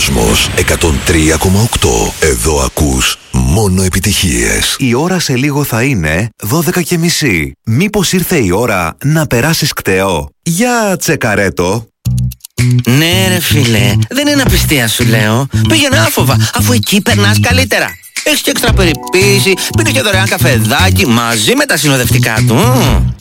Κόσμος 103,8. Εδώ ακούς μόνο επιτυχίες. Η ώρα σε λίγο θα είναι 12:30. Μήπως ήρθε η ώρα να περάσεις κτεό? Για τσεκαρέτο. Ναι ρε φίλε, δεν είναι απιστία σου λέω. Πήγαινε άφοβα, αφού εκεί περνάς καλύτερα. Έχεις και έξτρα περιποίηση, πίνεις και δωρεάν καφεδάκι μαζί με τα συνοδευτικά του.